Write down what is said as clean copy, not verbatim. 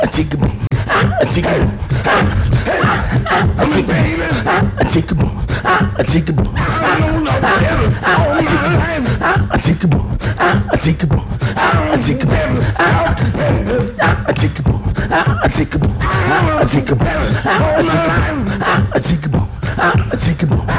a tick boom, a tick boom, a tick boom, a tick boom, a tick boom, a tick boom, a tick boom, a tick boom, a tick boom, a tick boom, a tick boom, a tick boom, a tick boom, a tick boom,